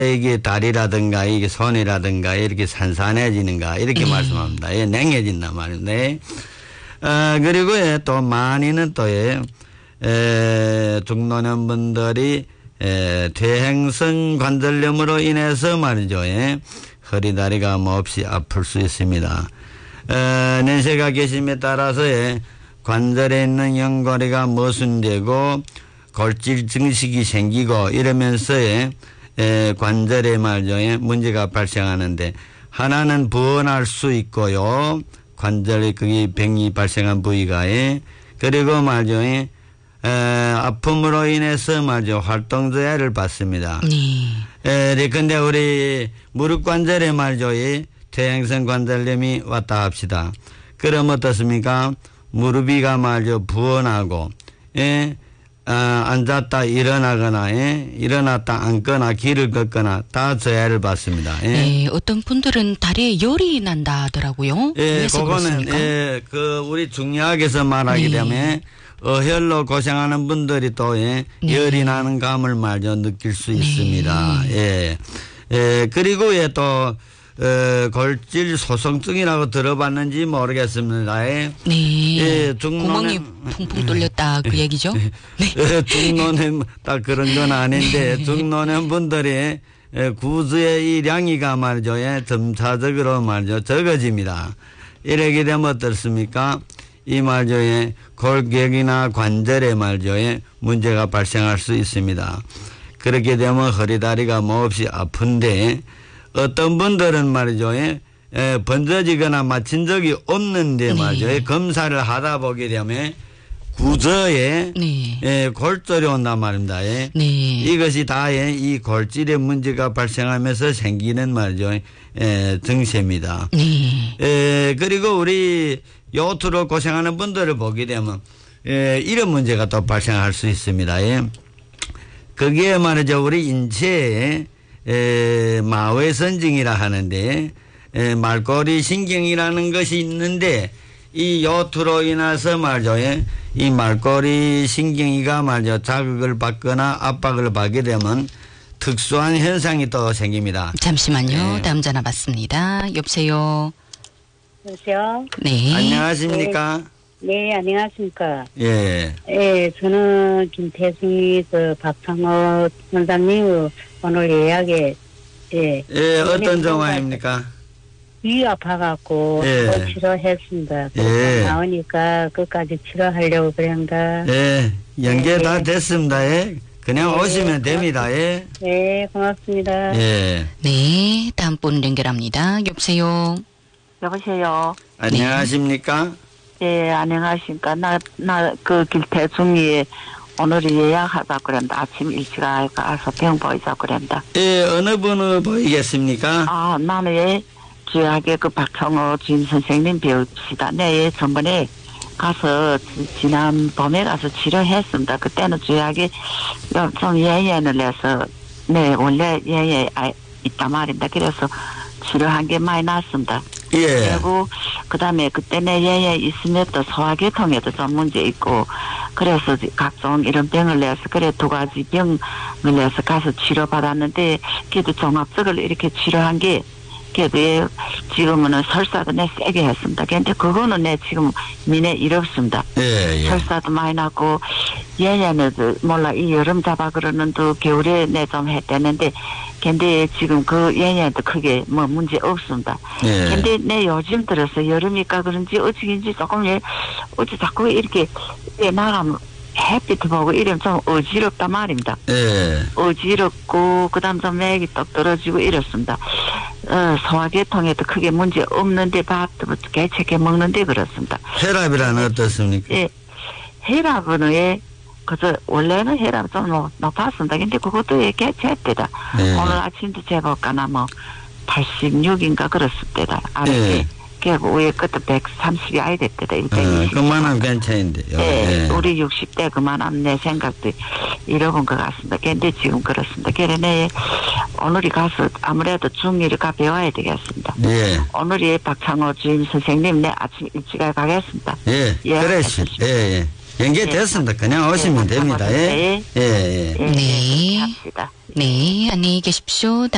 이게 다리라든가 이게 손이라든가 이렇게 산산해지는가 이렇게 말씀합니다. 예, 냉해진단 말인데. 그리고 또 많이는 또 중노년분들이 퇴행성 관절염으로 인해서 말이죠. 허리 다리가 몹시 아플 수 있습니다. 연세가 계심에 따라서 관절에 있는 연골이가 모순되고 골질 증식이 생기고 이러면서 관절에 말이죠. 문제가 발생하는데 하나는 부어날 수 있고요. 관절에 그게 병이 발생한 부위가 그리고 말이죠. 아픔으로 인해서 말이죠. 활동 저하를 받습니다. 근데 우리 무릎 관절에 말이죠. 퇴행성 관절염이 왔다 합시다. 그럼 어떻습니까? 무릎이가 말이죠. 부어나고 앉았다 일어나거나 일어났다 앉거나 길을 걷거나 다 저하를 받습니다. 네, 어떤 분들은 다리에 열이 난다 하더라고요. 예, 그거는 우리 중의학에서 말하게 되면 어혈로 고생하는 분들이 또 열이 나는 감을 말이죠. 느낄 수 있습니다. 그리고 또 골질 소송증이라고 들어봤는지 모르겠습니다. 구멍이 퉁퉁 뚫렸다 그 얘기죠? 중노년 딱 그런 건 아닌데 중노년 분들이 구수의 이 량이가 말이죠. 점차적으로 말이죠. 적어집니다. 이렇게 되면 어떻습니까? 이 말이죠. 골격이나 관절에 말이죠. 문제가 발생할 수 있습니다. 그렇게 되면 허리다리가 몹시 아픈데 어떤 분들은 말이죠. 번져지거나 맞힌 적이 없는데 말이죠. 검사를 하다 보게 되면 구저에 골절이 온단 말입니다. 이것이 다 이 골질에 문제가 발생하면서 생기는 말이죠. 증세입니다. 그리고 우리 요트로 고생하는 분들을 보게 되면 이런 문제가 또 발생할 수 있습니다. 거기에 말이죠. 우리 인체에 마외선증이라 하는데 말꼬리 신경이라는 것이 있는데 이 요트로 인해서 말이죠. 이 말꼬리 신경이가 말이죠. 자극을 받거나 압박을 받게 되면 특수한 현상이 또 생깁니다. 잠시만요. 다음 전화 받습니다. 여보세요. 여보세요. 네. 안녕하십니까? 네, 안녕하십니까? 예. 저는 김태승이 박창호 원장님 오늘 예약에 어떤 정황입니까? 귀 아파갖고 치료했습니다. 나오니까 끝까지 치료하려고 그런다. 연계 다 됐습니다. 그냥 오시면 됩니다. 네, 고맙습니다. 네, 다음 분 연결합니다. 여보세요. 여보세요. 안녕하십니까? 안녕하십니까. 그 길태중이 오늘 예약하자 그랬다. 아침 일찍 가서 병 보이자 그랬다. 어느 분을 보이겠습니까? 나는 주약의 그 박형호 주임 선생님 배웁시다. 전번에 가서 지난 봄에 가서 치료했습니다. 그때는 주약이 좀 예예를 내서 원래 예예 있단 말입니다. 그래서 치료한 게 많이 났습니다. 그리고 그다음에 그때 내 예예 있으면 또 소화계통에도 좀 문제 있고 그래서 각종 이런 병을 내서 그래 2가지 병을 내서 가서 치료받았는데 그래도 종합적으로 이렇게 치료한 게 그래도 지금은 설사도 내 세게 했습니다. 근데 그거는 내 지금 미내 이렇습니다. 설사도 많이 났고 예예는 몰라 이 여름 잡아 그러는 또 겨울에 내 좀 했대는데 근데 지금 그 예예도 크게 뭐 문제 없습니다. 근데 내 요즘 들어서 여름이니까 그런지 어찌인지 조금 어찌 자꾸 이렇게 나가면 햇빛 보고 이러면 좀 어지럽단 말입니다. 어지럽고 그다음 좀 맥이 떡 떨어지고 이렇습니다. 소화계통에도 크게 문제 없는데 밥도 개체게 먹는데 그렇습니다. 혈압이란 어떻습니까? 혈압은 그저 원래는 혈압 좀 높았습니다. 근데 그것도 개체했대다. 오늘 아침도 재볼까나 86인가 그랬을 때다. 아래 결국 위에 끝도 130이 아이 됐대다. 그만하면 괜찮은데요. 우리 60대 그만하면 내 생각도 잃어본 것 같습니다. 근데 지금 그렇습니다. 그래 오늘이 가서 아무래도 중1을 가 배워야 되겠습니다. 오늘이 박창호 주임 선생님 아침 일찍 가겠습니다. 그러시죠. 연계됐습니다. 그냥 오시면 됩니다. 네, 안녕히 계십시오.